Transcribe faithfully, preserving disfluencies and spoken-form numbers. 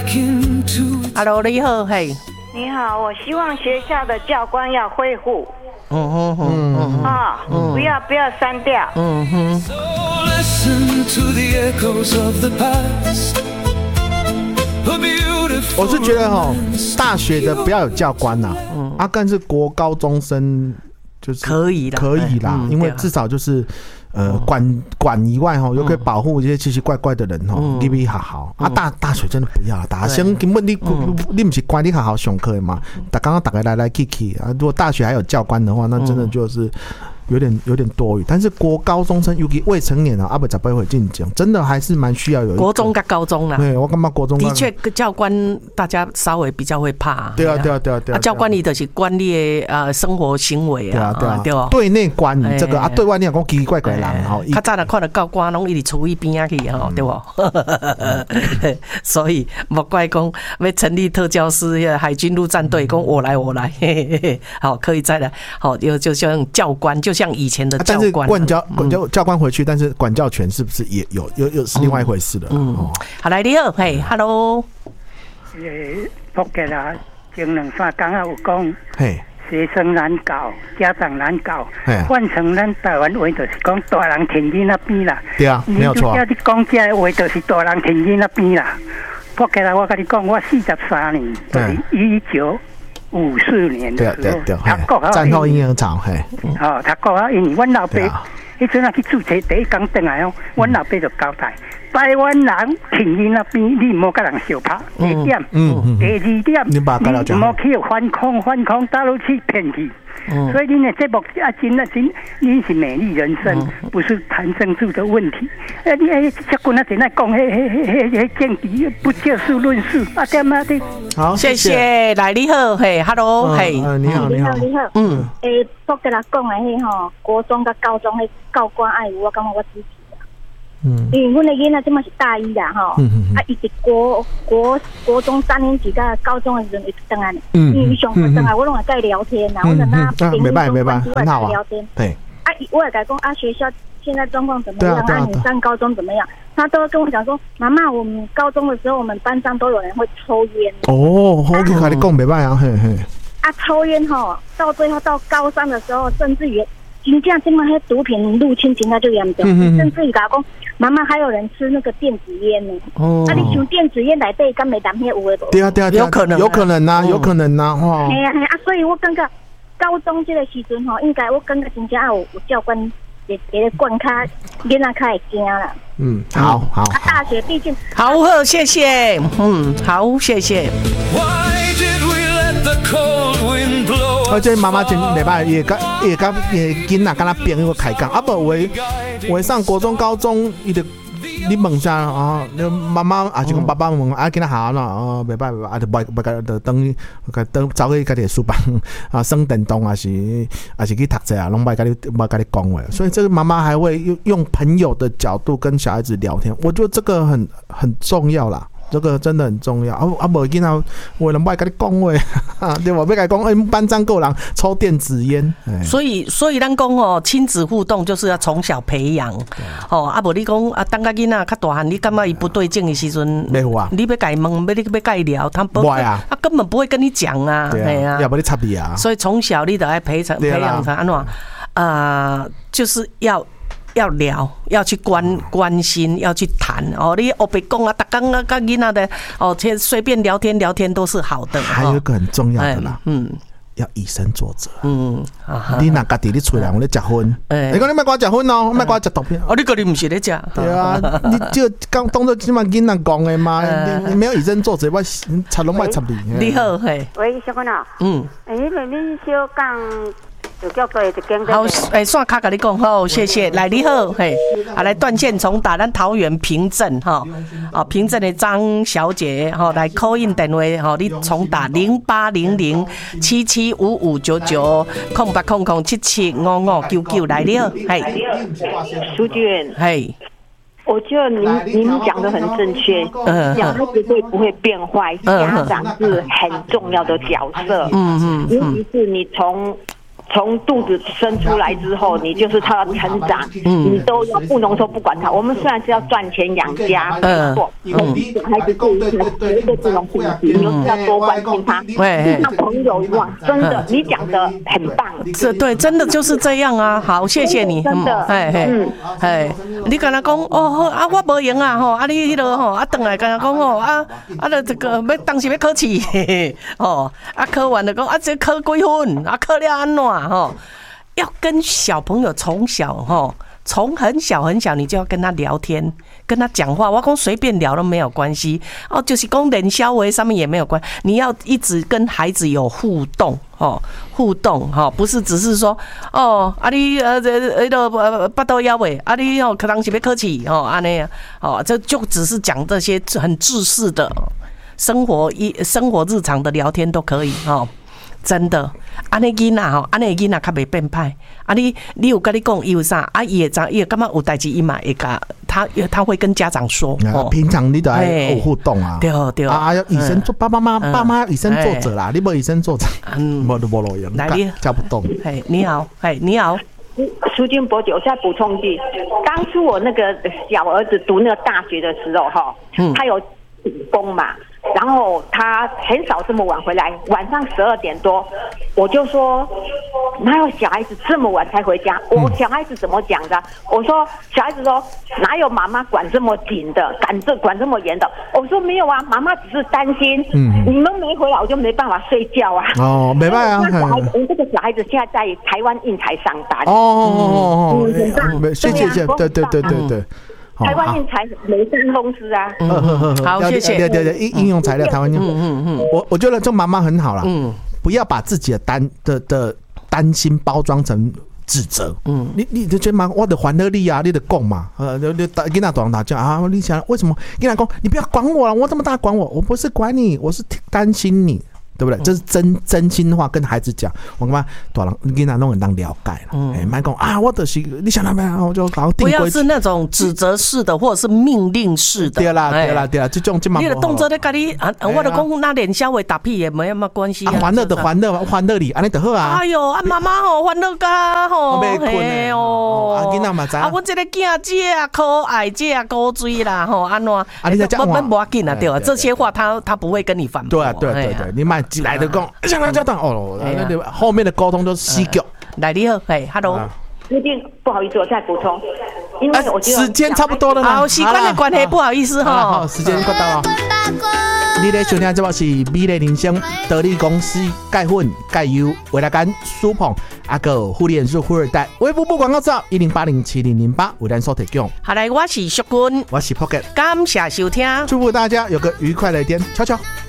Hello， 你好，嘿。 你好，我希望学校的教官要恢复。 嗯哼哼，嗯啊，不要不要删掉。 嗯哼。 我是觉得哈，大学的不要有教官呐，嗯，啊，但是国高中生就是可以啦， 可以啦，因为至少就是。呃，管管以外哈，又可以保护这些奇奇怪怪的人哈，你比好好啊。大大学真的不要，大学根本你你不是管你好好上课嘛？但刚刚大家来来去去啊，如果大学还有教官的话，那真的就是有点有点多余。但是国高中生尤其未成年啊，阿不十八岁进讲，真的还是蛮需要有国中跟高中啦。 对，我感觉国中的确教官大家稍微比较会怕。 对啊，对啊，对啊，对啊。 教官你就是管你的呃生活行为啊， 对啊，对啊，对内管你这个啊，对外你也讲奇奇怪怪的人吼。 较早看到教官拢一直处于边啊去吼，对不？所以莫怪讲要成立特教师，海军陆战队，讲我来我来，好，可以再来，好，就就像教官，就像以前的教官。但是管教管教教官回去，但是管教权是不是也有有有是另外一回事了？嗯， 好，来你好，嘿 ，Hello。 诶，福建啊，前两三天啊有讲， 嘿。 学生难搞，家长难搞，换成咱台湾话就是讲大人天囡那边啦。 对啊，没有错。 你讲这话就是大人天囡那边啦。不过啦，我跟你讲，我四十三年，就是一九五四年的时候，读国校战后婴儿潮，嘿。 哦，读国校因为阮老爸，迄阵啊去注册第一天回来哦，阮老爸就交代。台湾人天囡那边，你唔好甲人相拍。第一点，嗯、第二点，你唔好去反抗，反抗大陆去骗去。嗯、所以你的节目啊，真啊真，你是美丽人生，嗯、不是谈政治的问题。啊，你哎，这棍啊，正在讲，嘿嘿嘿嘿嘿，政治不就事论事啊，点啊的。 好， 谢谢，来你好，嘿 ，Hello， 嘿， 你好， 你好，你好， 嗯， 诶，福建人讲的迄吼，国中甲高中迄教官爱有，我感觉我支持。嗯，因为阮的囡仔即马是大一啦，吼，嗯嗯啊，伊是国国国中三年级甲高中的时阵会转来，嗯，因为伊上课转来，我拢会跟伊聊天啦，我跟他平时中关系外聊天，对，啊，我也跟他讲啊，学校现在状况怎么样？啊，你上高中怎么样？他都会跟我讲说，妈妈，我们高中的时候，我们班上都有人会抽烟。 哦，我跟你讲，没办法，嘿嘿。 啊，抽烟吼，到最后到高三的时候，甚至于。真正现在迄毒品入侵真的就严重，嗯、甚至于讲，妈妈还有人吃那个电子烟呢。哦，啊，你像电子烟内底敢没含迄有诶无？ 对啊对啊，有可能，有可能呐，有可能呐，哈。 系啊系啊，所以我感觉高中这个时阵吼，应该我感觉真正有有教官也也灌卡，囡仔较会惊啦。 嗯，好好。 啊，大学毕竟好好，谢谢，嗯，好，谢谢。 而且妈妈真礼拜也跟也跟也囡仔跟他朋友开讲，啊不为为上国中高中，伊就你问下啊，妈妈啊就讲爸爸问啊，囡仔好啦，哦，袂歹袂歹，啊就袂袂甲就等甲等走去家己书房啊，升电动啊是啊是去读册啊，拢袂甲你袂甲你讲话，所以这个妈妈还会用用朋友的角度跟小孩子聊天，我觉得这个很很重要啦。这个真的很重要啊！啊，无囡仔为了卖跟你讲话，对吧？要跟你讲，哎，班上够人抽电子烟， 所以所以咱讲哦，亲子互动就是要从小培养哦。啊，无你讲啊，当个囡仔较大汉，你感觉伊不对劲的时阵， 没有啊， 你要改问，要你要改聊，他不会啊，他根本不会跟你讲啊， 对啊，要不你插你啊。 所以从小你得要培养培养他安怎啊，就是要。要聊，要去关关心，要去谈哦。你黑白讲啊，大刚啊，跟囡仔的哦，随便聊天聊天都是好的。 还有一个很重要的啦，嗯，要以身作则。嗯，你若家己你出来，我咧结婚，你讲你莫跟我结婚哦，莫跟我食毒品。 哦，你个你唔是咧食？ 对啊，你就刚当作即嘛囡仔讲的嘛，你没有以身作则，我插拢莫插你。 你好，嘿。 喂，小君啊。嗯。诶，你小讲。 好，诶，线卡跟你讲好，谢谢。来，你好，嘿，啊，来断线重打，咱桃园平镇哈，啊，平镇的张小姐哈，来 call in 电话哈，你重打零八零零七七五五九九空八空空七七五五九九，来你好，嘿， 苏俊， 嘿。 我觉得您您讲的很正确，小孩子会不会变坏，家长是很重要的角色，嗯嗯，尤其是你从从肚子生出来之后，你就是他的成长，嗯，你都要不能说不管他。我们虽然是要赚钱养家，嗯，嗯，孩子对有一个这种信息，你就是要多关心他，对，像朋友一样。真的，你讲的很棒。 这对，真的就是这样啊。好，谢谢你。 真的， 哎哎哎，你跟他讲哦，啊，我无闲啊，吼，啊，你迄个吼，啊，等来跟他讲吼，啊，啊，了这个要当时要考试，哦，啊，考完了讲啊，这考几分，啊，考了安怎吼？要跟小朋友从小吼，从很小很小，你就要跟他聊天，跟他讲话。我讲随便聊都没有关系哦，就是讲冷笑话上面也没有关，你要一直跟孩子有互动哦，互动哈，不是只是说哦，啊你呃这迄个呃巴肚枵喂，啊你哦可能是要考试哦，安尼啊，哦这就只是讲这些很自私的生活一生活日常的聊天都可以哦。真的，安尼囡仔吼，安尼囡仔较袂变歹。啊你，你你有跟你讲伊有啥？啊伊会知，伊会感觉有代志，伊嘛会甲他，他会跟家长说。 哦、平常你都要有互动啊。 对对。 啊，要以身作爸爸妈妈，爸妈以身作则啦。你无以身作则，嗯，无就无路用。 来你教不动。 嘿，你好，嘿，你好。 苏金伯姐，我再补充一句，当初我那个小儿子读那个大学的时候，哈，他有顶工嘛。然后他很少这么晚回来，晚上十二点多，我就说哪有小孩子这么晚才回家？我小孩子怎么讲的？我说小孩子说哪有妈妈管这么紧的，管这管这么严的？我说没有啊，妈妈只是担心，嗯，你们没回来，我就没办法睡觉啊。 哦，没办法啊。 小孩子，我们这个小孩子现在在台湾印材上班。 哦哦哦，谢谢谢，对对对对对。 台湾印材雷山公司啊， 嗯，好，谢谢。 对对对，应应用材料，台湾用。嗯嗯嗯，我我觉得这妈妈很好啦，嗯，不要把自己的担的的担心包装成指责，嗯，你你就觉得嘛，我的欢乐力啊，你得讲嘛，呃，你你跟他打打架啊，你想为什么跟他讲，你不要管我了，我这么大管我，我不是管你，我是担心你。对不对？这是真真心话跟孩子讲，我干嘛大人跟他弄很当了解了，哎，慢讲啊，我就是你想那边，我就搞定。 不要是那种指责式的，或者是命令式的。 对啦，对啦，对啦，这种这嘛。 你的动作在跟你啊，我的讲那脸稍微打屁也没什么关系啊。 欢乐的欢乐，欢乐里，安尼就好啊。 哎呦，啊妈妈吼，欢乐噶吼， 嘿哦，啊囡仔嘛知。 啊，阮这个囝姐啊可爱，姐啊高追啦吼，安怎？啊， 你在讲我们不要紧啊，对吧？这些话他他不会跟你反驳。 对啊，对对对，你买进来的讲。像他家长哦，后面的沟通都是细脚。 来，你好，嘿 ，Hello。 一定不好意思，我再补充，因为我觉得时间差不多了好，习惯的关系，不好意思哈。 好，时间快到了。你咧收听这部是美丽人生得力公司钙粉钙油维拉甘舒捧阿个护脸素富二代微服部广告照一零八零七零零八为咱所提供。 好来，我是淑君， 我是 Pocket， 感谢收听， 祝福大家有个愉快的一天，悄悄。